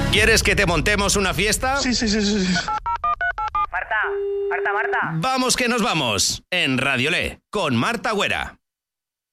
¿Quieres que te montemos una fiesta? Sí. Marta. Vamos que nos vamos. En Radio Le, con Marta Güera.